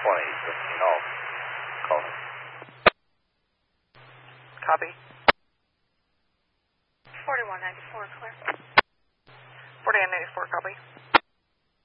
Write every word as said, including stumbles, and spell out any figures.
twenty, fifteen off. Call me. Copy. forty-one ninety-four, clear. forty-one ninety-four, copy.